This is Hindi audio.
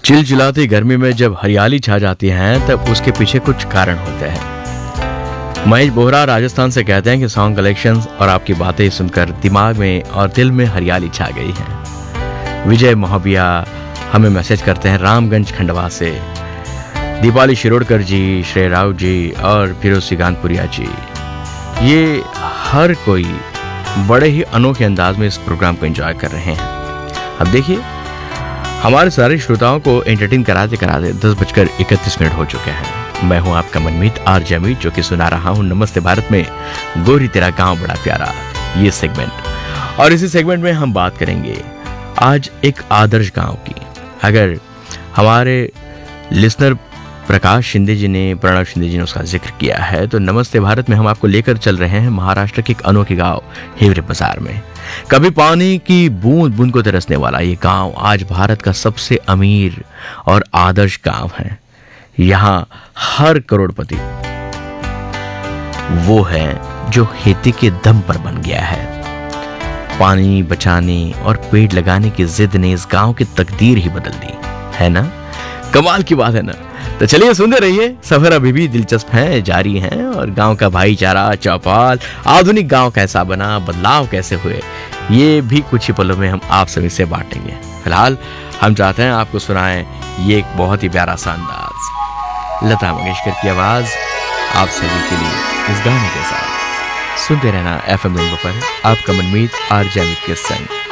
चिलचिलाती गर्मी में जब हरियाली छा जाती है तब उसके पीछे कुछ कारण होते हैं। महेश बोहरा राजस्थान से कहते हैं कि सॉन्ग कलेक्शंस और आपकी बातें सुनकर दिमाग में और दिल में हरियाली छा गई है। विजय मोहबिया हमें मैसेज करते हैं रामगंज खंडवा से। दीपाली शिरोडकर जी, श्रेय राव जी और फिरोज सिगानपुरिया जी, ये हर कोई बड़े ही अनोखे अंदाज में इस प्रोग्राम को एंजॉय कर रहे हैं। अब देखिए, हमारे सारे श्रोताओं को एंटरटेन कराते कराते 10:31 हो चुके हैं। मैं हूं आपका मनमीत आरजे अमित, जो कि सुना रहा हूं नमस्ते भारत में गोरी तेरा गांव बड़ा प्यारा, ये सेगमेंट। और इसी सेगमेंट में हम बात करेंगे आज एक आदर्श गांव की। अगर हमारे लिसनर प्रकाश शिंदे जी ने, प्रणव शिंदे जी ने उसका जिक्र किया है, तो नमस्ते भारत में हम आपको लेकर चल रहे हैं महाराष्ट्र के एक अनोखे गांव हिवरे बाजार में। कभी पानी की बूंद बूंद को तरसने वाला ये गांव आज भारत का सबसे अमीर और आदर्श गांव है। यहाँ हर करोड़पति वो है जो खेती के दम पर बन गया है। पानी बचाने और पेड़ लगाने की जिद ने इस गांव की तकदीर ही बदल दी है ना। कमाल की बात है ना। तो चलिए सुनते रहिए, सफर अभी भी दिलचस्प है, जारी है। और गांव का भाईचारा, चौपाल, आधुनिक गांव कैसा बना, बदलाव कैसे हुए, ये भी कुछ ही पलों में हम आप सभी से बांटेंगे। फिलहाल हम चाहते हैं आपको सुनाएं ये एक बहुत ही प्यारा सा अंदाज, लता मंगेशकर की आवाज आप सभी के लिए इस गाने के साथ। सुनते रहना FM रेनबो पर आपका मनमीत आरजे अमित के संग।